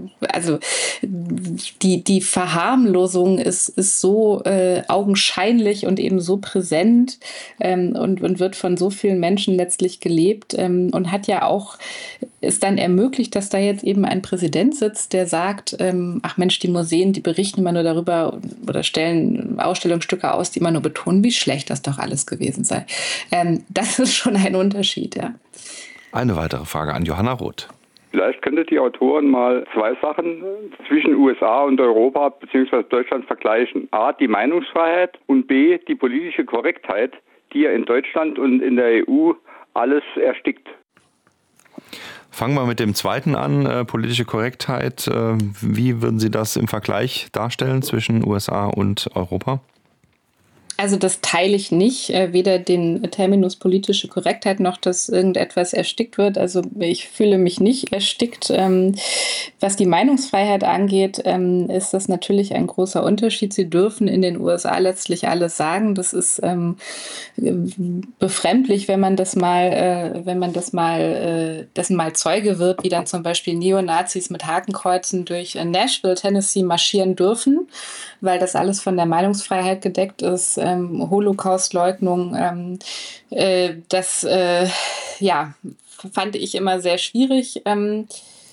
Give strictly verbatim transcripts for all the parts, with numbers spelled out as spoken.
also die, die Verharmlosung ist, ist so äh, augenscheinlich und eben so präsent ähm, und, und wird von so vielen Menschen letztlich gelebt ähm, und hat ja auch es dann ermöglicht, dass da jetzt eben ein Präsident sitzt, der sagt, ähm, ach Mensch, die Museen, die berichten immer nur darüber oder stellen Ausstellungsstücke aus, die immer nur betonen, wie schlecht das doch alles gewesen sei. Ähm, das ist schon ein Unterschied, ja. Eine weitere Frage an Johanna Roth. Vielleicht könntet die Autoren mal zwei Sachen zwischen U S A und Europa bzw. Deutschland vergleichen. A, die Meinungsfreiheit und B, die politische Korrektheit, die ja in Deutschland und in der E U alles erstickt. Fangen wir mit dem zweiten an, äh, politische Korrektheit. Äh, wie würden Sie das im Vergleich darstellen zwischen U S A und Europa? Also das teile ich nicht, äh, weder den Terminus politische Korrektheit noch, dass irgendetwas erstickt wird. Also ich fühle mich nicht erstickt. Ähm, was die Meinungsfreiheit angeht, ähm, ist das natürlich ein großer Unterschied. Sie dürfen in den U S A letztlich alles sagen. Das ist ähm, befremdlich, wenn man das mal, äh, wenn man das mal, äh, dessen mal Zeuge wird, wie dann zum Beispiel Neonazis mit Hakenkreuzen durch Nashville, Tennessee marschieren dürfen, weil das alles von der Meinungsfreiheit gedeckt ist. Ähm, Holocaust-Leugnung, ähm, äh, das äh, ja, fand ich immer sehr schwierig, ähm,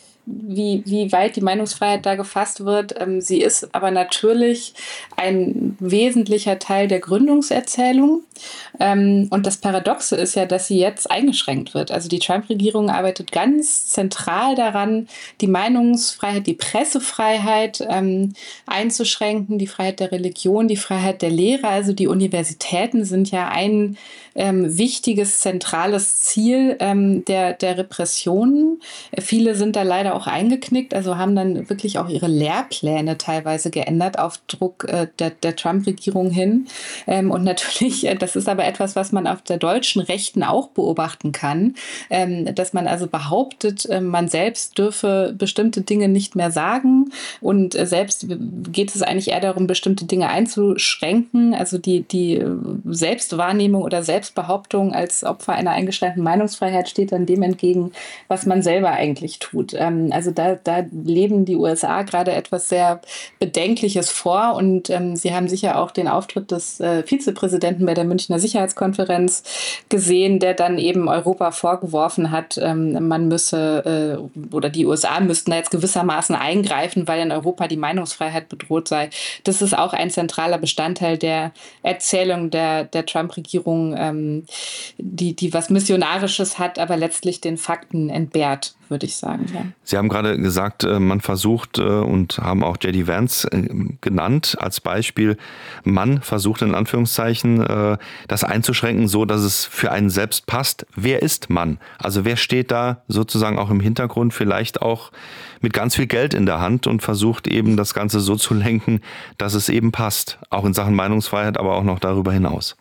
wie, wie weit die Meinungsfreiheit da gefasst wird. Ähm, sie ist aber natürlich ein wesentlicher Teil der Gründungserzählung. Ähm, und das Paradoxe ist ja, dass sie jetzt eingeschränkt wird. Also die Trump-Regierung arbeitet ganz zentral daran, die Meinungsfreiheit, die Pressefreiheit ähm, einzuschränken, die Freiheit der Religion, die Freiheit der Lehre. Also die Universitäten sind ja ein ähm, wichtiges, zentrales Ziel ähm, der, der Repressionen. Viele sind da leider auch eingeknickt, also haben dann wirklich auch ihre Lehrpläne teilweise geändert auf Druck äh, der, der Trump-Regierung hin. Ähm, und natürlich, äh, das ist aber etwas, was man auf der deutschen Rechten auch beobachten kann, ähm, dass man also behauptet, äh, man selbst dürfe bestimmte Dinge nicht mehr sagen und äh, selbst geht es eigentlich eher darum, bestimmte Dinge einzuschränken. Also die, die Selbstwahrnehmung oder Selbstbehauptung als Opfer einer eingeschränkten Meinungsfreiheit steht dann dem entgegen, was man selber eigentlich tut. Ähm, also da, da leben die U S A gerade etwas sehr Bedenkliches vor und ähm, Sie haben sicher auch den Auftritt des äh, Vizepräsidenten bei der Münchner Sicherheitskonferenz gesehen, der dann eben Europa vorgeworfen hat, ähm, man müsse äh, oder die U S A müssten da jetzt gewissermaßen eingreifen, weil in Europa die Meinungsfreiheit bedroht sei. Das ist auch ein zentraler Bestandteil der Erzählung der, der Trump-Regierung, ähm, die, die was Missionarisches hat, aber letztlich den Fakten entbehrt, würde ich sagen. Ja. Sie haben gerade gesagt, man versucht und haben auch J D Vance genannt als Beispiel, man versucht in Anführungszeichen das einzuschränken, so dass es für einen selbst passt. Wer ist Mann? Also wer steht da sozusagen auch im Hintergrund, vielleicht auch mit ganz viel Geld in der Hand und versucht eben das Ganze so zu lenken, dass es eben passt, auch in Sachen Meinungsfreiheit, aber auch noch darüber hinaus?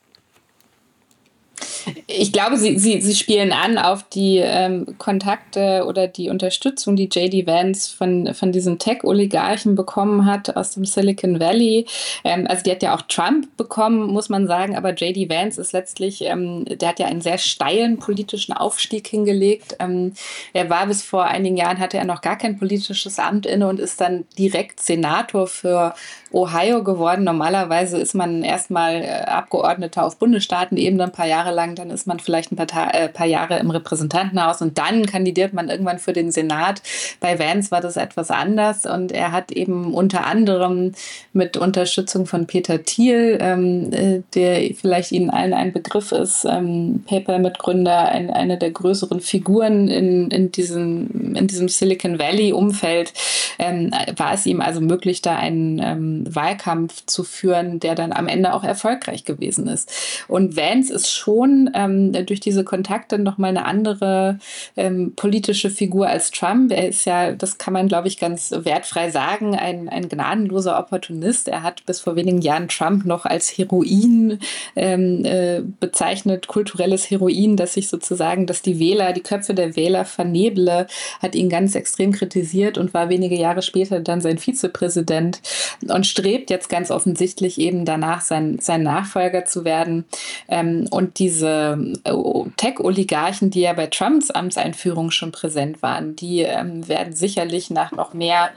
Ich glaube, sie, sie, sie spielen an auf die ähm, Kontakte oder die Unterstützung, die J D Vance von, von diesen Tech-Oligarchen bekommen hat aus dem Silicon Valley. Ähm, also die hat ja auch Trump bekommen, muss man sagen, aber J D Vance ist letztlich, ähm, der hat ja einen sehr steilen politischen Aufstieg hingelegt. Ähm, er war bis vor einigen Jahren, hatte er noch gar kein politisches Amt inne und ist dann direkt Senator für Ohio geworden. Normalerweise ist man erstmal äh, Abgeordneter auf Bundesstaatenebene ein paar Jahre lang, dann ist man vielleicht ein paar, Ta- äh, paar Jahre im Repräsentantenhaus und dann kandidiert man irgendwann für den Senat. Bei Vance war das etwas anders und er hat eben unter anderem mit Unterstützung von Peter Thiel, ähm, äh, der vielleicht Ihnen allen ein Begriff ist, ähm, PayPal-Mitgründer, ein, eine der größeren Figuren in, in, diesem, in diesem Silicon Valley-Umfeld, ähm, war es ihm also möglich, da einen ähm, Wahlkampf zu führen, der dann am Ende auch erfolgreich gewesen ist. Und Vance ist schon ähm, durch diese Kontakte nochmal eine andere ähm, politische Figur als Trump. Er ist ja, das kann man, glaube ich, ganz wertfrei sagen, ein, ein gnadenloser Opportunist. Er hat bis vor wenigen Jahren Trump noch als Heroin ähm, äh, bezeichnet, kulturelles Heroin, das sich sozusagen, dass die Wähler, die Köpfe der Wähler verneble, hat ihn ganz extrem kritisiert und war wenige Jahre später dann sein Vizepräsident und strebt jetzt ganz offensichtlich eben danach, sein, sein Nachfolger zu werden. Ähm, und diese äh, Tech-Oligarchen, die ja bei Trumps Amtseinführung schon präsent waren, die ähm, werden sicherlich nach noch mehr